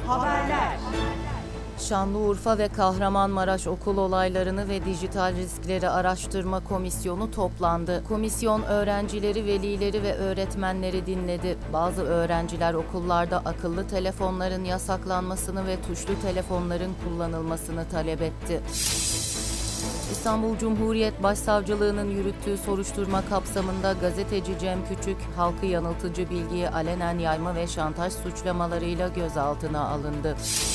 Haberler. Şanlıurfa ve Kahramanmaraş okul olaylarını ve dijital riskleri araştırma komisyonu toplandı. Komisyon öğrencileri, velileri ve öğretmenleri dinledi. Bazı öğrenciler okullarda akıllı telefonların yasaklanmasını ve tuşlu telefonların kullanılmasını talep etti. İstanbul Cumhuriyet Başsavcılığı'nın yürüttüğü soruşturma kapsamında gazeteci Cem Küçük, halkı yanıltıcı bilgiyi alenen yayma ve şantaj suçlamalarıyla gözaltına alındı.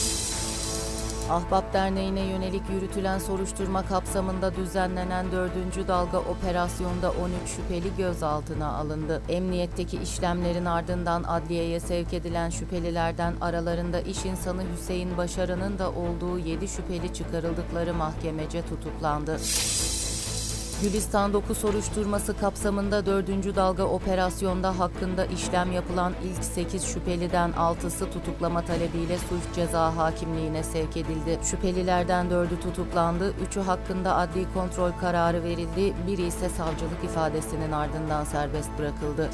Ahbap Derneği'ne yönelik yürütülen soruşturma kapsamında düzenlenen 4. dalga operasyonda 13 şüpheli gözaltına alındı. Emniyetteki işlemlerin ardından adliyeye sevk edilen şüphelilerden aralarında iş insanı Hüseyin Başaran'ın da olduğu 7 şüpheli çıkarıldıkları mahkemece tutuklandı. Gülistan Doku soruşturması kapsamında 4. dalga operasyonda hakkında işlem yapılan ilk 8 şüpheliden 6'sı tutuklama talebiyle suç ceza hakimliğine sevk edildi. Şüphelilerden 4'ü tutuklandı, 3'ü hakkında adli kontrol kararı verildi, biri ise savcılık ifadesinin ardından serbest bırakıldı.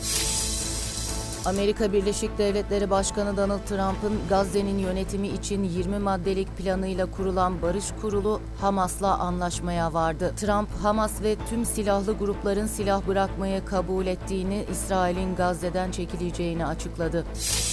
Amerika Birleşik Devletleri Başkanı Donald Trump'ın Gazze'nin yönetimi için 20 maddelik planıyla kurulan Barış Kurulu Hamas'la anlaşmaya vardı. Trump, Hamas ve tüm silahlı grupların silah bırakmayı kabul ettiğini, İsrail'in Gazze'den çekileceğini açıkladı.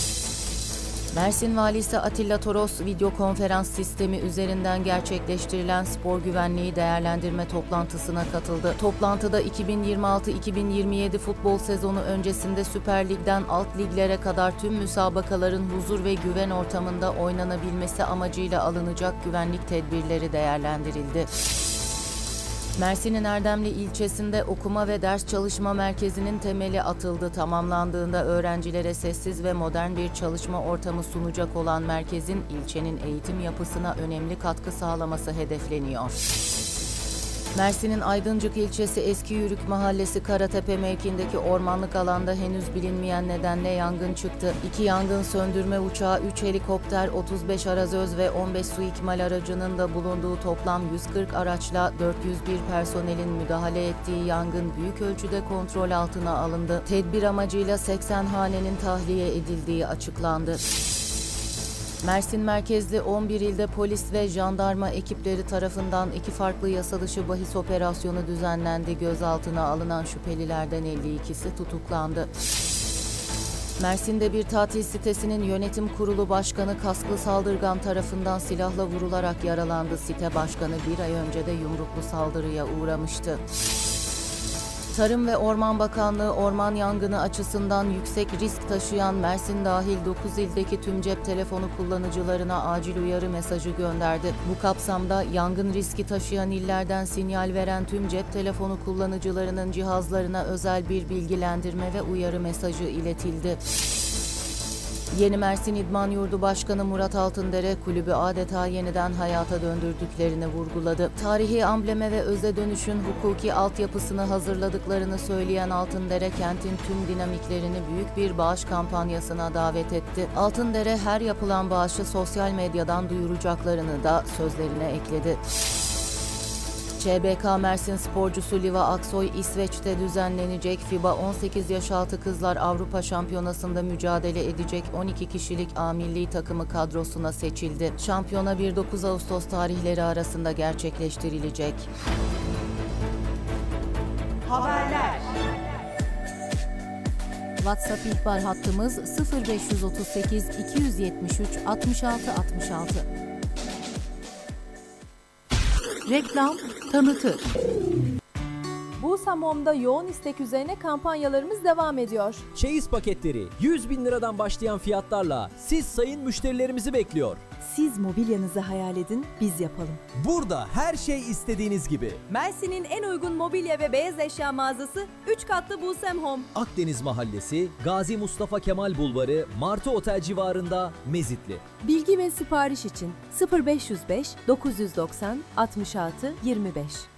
Mersin Valisi Atilla Toros, video konferans sistemi üzerinden gerçekleştirilen spor güvenliği değerlendirme toplantısına katıldı. Toplantıda 2026-2027 futbol sezonu öncesinde Süper Lig'den alt liglere kadar tüm müsabakaların huzur ve güven ortamında oynanabilmesi amacıyla alınacak güvenlik tedbirleri değerlendirildi. Mersin'in Erdemli ilçesinde okuma ve ders çalışma merkezinin temeli atıldı. Tamamlandığında öğrencilere sessiz ve modern bir çalışma ortamı sunacak olan merkezin ilçenin eğitim yapısına önemli katkı sağlaması hedefleniyor. Mersin'in Aydıncık ilçesi Eskiyürük Mahallesi Karatepe mevkiindeki ormanlık alanda henüz bilinmeyen nedenle yangın çıktı. 2 yangın söndürme uçağı, 3 helikopter, 35 arazöz ve 15 su ikmal aracının da bulunduğu toplam 140 araçla 401 personelin müdahale ettiği yangın büyük ölçüde kontrol altına alındı. Tedbir amacıyla 80 hanenin tahliye edildiği açıklandı. Mersin merkezli 11 ilde polis ve jandarma ekipleri tarafından 2 farklı yasadışı bahis operasyonu düzenlendi. Gözaltına alınan şüphelilerden 52'si tutuklandı. Mersin'de bir tatil sitesinin yönetim kurulu başkanı kasklı saldırgan tarafından silahla vurularak yaralandı. Site başkanı bir ay önce de yumruklu saldırıya uğramıştı. Tarım ve Orman Bakanlığı orman yangını açısından yüksek risk taşıyan Mersin dahil 9 ildeki tüm cep telefonu kullanıcılarına acil uyarı mesajı gönderdi. Bu kapsamda yangın riski taşıyan illerden sinyal veren tüm cep telefonu kullanıcılarının cihazlarına özel bir bilgilendirme ve uyarı mesajı iletildi. Yeni Mersin İdman Yurdu Başkanı Murat Altındere, kulübü adeta yeniden hayata döndürdüklerini vurguladı. Tarihi ambleme ve öze dönüşün hukuki altyapısını hazırladıklarını söyleyen Altındere, kentin tüm dinamiklerini büyük bir bağış kampanyasına davet etti. Altındere, her yapılan bağışı sosyal medyadan duyuracaklarını da sözlerine ekledi. ÇBK Mersin sporcusu Liva Aksoy, İsveç'te düzenlenecek FIBA 18 yaş altı kızlar Avrupa Şampiyonası'nda mücadele edecek 12 kişilik A milli takımı kadrosuna seçildi. Şampiyona 1-9 Ağustos tarihleri arasında gerçekleştirilecek. Haberler. WhatsApp ihbar hattımız 0538 273 66 66. Reklam tanıtır. Busam Home'da yoğun istek üzerine kampanyalarımız devam ediyor. Çeyiz paketleri 100.000 liradan başlayan fiyatlarla siz sayın müşterilerimizi bekliyor. Siz mobilyanızı hayal edin, biz yapalım. Burada her şey istediğiniz gibi. Mersin'in en uygun mobilya ve beyaz eşya mağazası 3 katlı Busam Home. Akdeniz Mahallesi, Gazi Mustafa Kemal Bulvarı, Martı Otel civarında, Mezitli. Bilgi ve sipariş için 0505 990 66 25.